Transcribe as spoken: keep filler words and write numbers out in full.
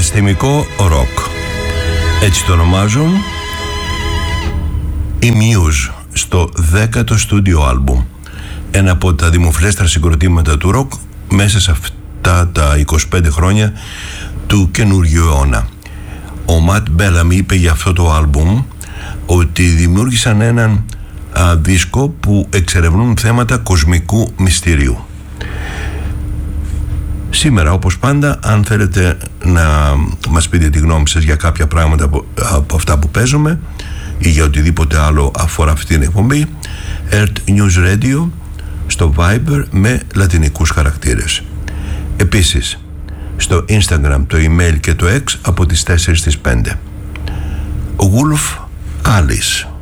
διαστημικό ροκ. Έτσι το ονομάζουν οι Muse στο δέκατο στούντιο άλμπουμ. Ένα από τα δημοφιλέστερα συγκροτήματα του ροκ μέσα σε αυτά τα είκοσι πέντε χρόνια του καινούργιου αιώνα. Ο Ματ Μπέλαμι είπε για αυτό το άλμπουμ ότι δημιούργησαν έναν α, δίσκο που εξερευνούν θέματα κοσμικού μυστηρίου. Σήμερα, όπως πάντα, αν θέλετε να μας πείτε τη γνώμη σας για κάποια πράγματα από, από αυτά που παίζουμε ή για οτιδήποτε άλλο αφορά αυτή την εκπομπή, Earth News Radio στο Viber με λατινικούς χαρακτήρες. Επίσης, στο Instagram, το email και το X από τις τέσσερις στις πέντε. Wolf Alice.